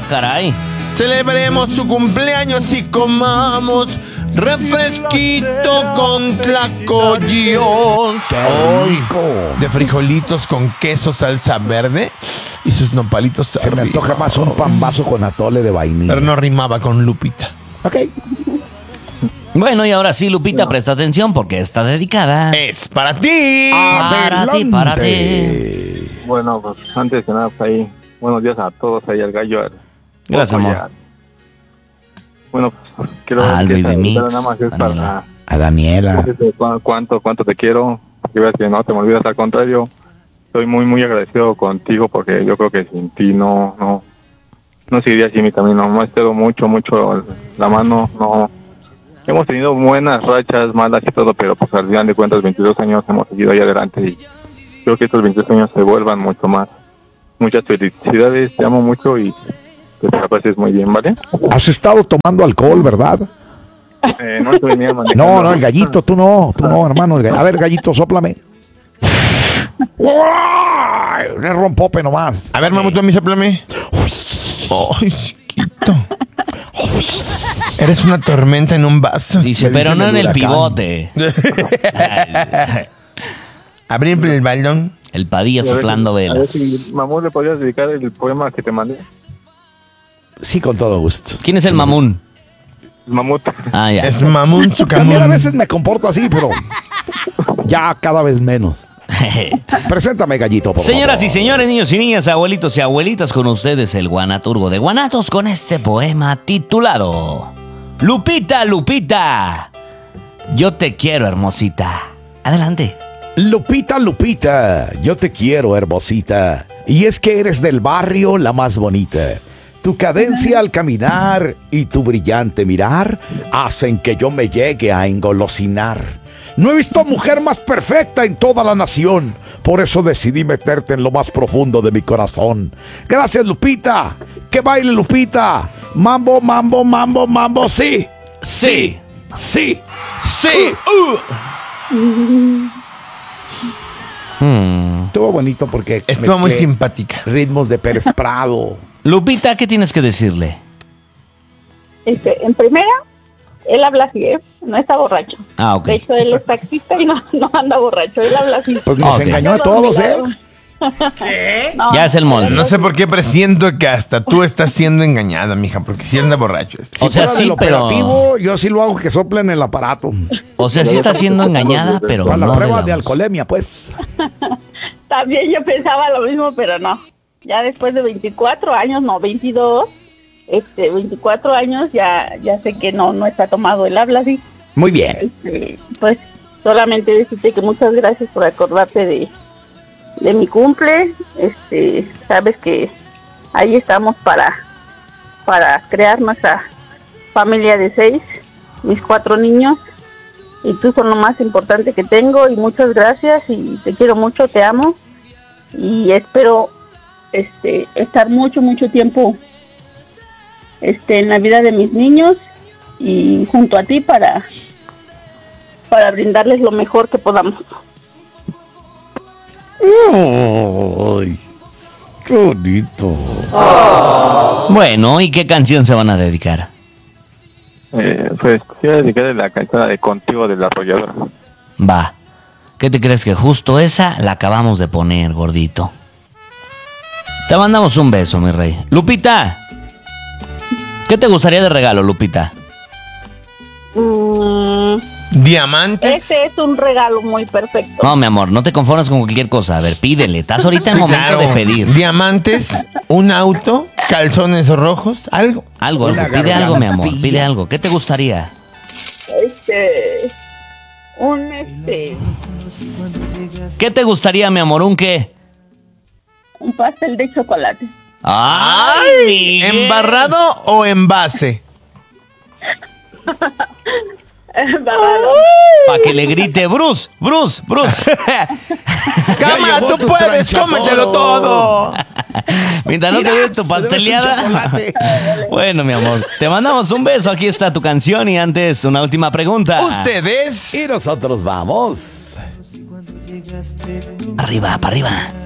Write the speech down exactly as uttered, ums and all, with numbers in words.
caray. Celebremos su cumpleaños y comamos refresquito con tlacoyos. Hoy, de frijolitos con queso, salsa verde y sus nopalitos. Se me antoja más un pambazo con atole de vainilla. Pero no rimaba con Lupita. Ok. Bueno, y ahora sí, Lupita, no. presta atención porque está dedicada. Es para ti. Para ti, para ti. Bueno, pues antes de nada, pues ahí, buenos días a todos ahí al gallo. Al Gracias, amor. Ya. Bueno, pues quiero Al que Baby Mix, nada más es Daniela. para A Daniela. cu- cuánto, cuánto te quiero, que veas que no te me olvidas, al contrario, estoy muy, muy agradecido contigo porque yo creo que sin ti no, no, no seguiría así mi camino. Me has dado mucho, mucho la mano, no. Hemos tenido buenas rachas, malas y todo, pero pues al final de cuentas veintidós años hemos seguido ahí adelante y creo que estos veintidós años se vuelvan mucho más. Muchas felicidades, te amo mucho y que te la pases muy bien, ¿vale? Has estado tomando alcohol, ¿verdad? Eh, no estoy venía manejando. No, no, el gallito, tú no, tú no, hermano. El gall- A ver, gallito, sóplame. Le rompope nomás. A ver, mamuto, a mí soplame. Ay, chiquito. Eres una tormenta en un vaso. Dice, Me pero dicen no en el el huracán. pivote. Abrir el balón. El Padilla A ver, soplando a ver velas. si, Mamú, ¿le podrías dedicar el poema que te mandé? Sí, con todo gusto. ¿Quién es el mamún? El mamut. Ah, ya. Es mamún su También a camón. veces me comporto así, pero ya cada vez menos. Preséntame, gallito, por Señoras y favor. señores, niños y niñas, abuelitos y abuelitas, con ustedes el guanaturgo de Guanatos con este poema titulado Lupita, Lupita, yo te quiero, hermosita. Adelante. Lupita, Lupita, yo te quiero, hermosita. Y es que eres del barrio la más bonita. Tu cadencia al caminar y tu brillante mirar hacen que yo me llegue a engolosinar. No he visto mujer más perfecta en toda la nación. Por eso decidí meterte en lo más profundo de mi corazón. Gracias, Lupita. Que baile, Lupita. Mambo, mambo, mambo, mambo, sí. Sí. Sí. Sí. Hmm. Estuvo bonito porque Estuvo muy mezclé simpática. ritmos de Pérez Prado. Lupita, ¿qué tienes que decirle? Este, en primera, él habla así, ¿eh? No está borracho. Ah, ok. De hecho, él es taxista y no, no anda borracho, él habla así. Pues nos Ok. engañó a todos, ¿eh? No, Ya es el molde. No sé por qué presiento que hasta tú estás siendo engañada, mija, porque si anda borracho este. O sea, Fuera sí, del pero... operativo, yo sí lo hago que soplen el aparato. O sea, sí está siendo engañada, pero Para la no de prueba la de voz. alcoholemia, pues. También yo pensaba lo mismo, pero no. Ya después de veinticuatro años, no, veintidós, este, veinticuatro años, ya, ya sé que no, no está tomado, él habla así. Muy bien. Este, pues solamente decirte que muchas gracias por acordarte de, de mi cumple. Este, sabes que ahí estamos para, para crear nuestra familia de seis, mis cuatro niños, y tú son lo más importante que tengo, y muchas gracias, y te quiero mucho, te amo, y espero este estar mucho, mucho tiempo este en la vida de mis niños y junto a ti para para brindarles lo mejor que podamos. Ay, qué bonito. Bueno, ¿y qué canción se van a dedicar? Eh, pues quiero dedicarle la canción de Contigo de la Arrolladora. Va. ¿Qué te crees que justo esa la acabamos de poner, gordito? Te mandamos un beso, mi rey. Lupita, ¿qué te gustaría de regalo, Lupita? Mm, ¿Diamantes? este es un regalo muy perfecto. No, mi amor, no te conformes con cualquier cosa. A ver, pídele. Estás ahorita en Sí, momento claro. de pedir. Diamantes, un auto, calzones rojos, algo. Algo, Una algo. Pide garganta. algo, mi amor. Pide algo. ¿Qué te gustaría? Este un este ¿Qué te gustaría, mi amor? ¿Un qué? un pastel de chocolate. ¡Ay! Miguel! ¿Embarrado o envase? Embarrado. Para que le grite, Bruce, Bruce, Bruce. Cámara, llegó tú tu puedes, trancha cómetelo todo. todo. Mientras no te dé tu pasteleada. chocolate. Bueno, mi amor, te mandamos un beso. Aquí está tu canción. Y antes, una última pregunta. Ustedes. Y nosotros vamos. Arriba, para arriba.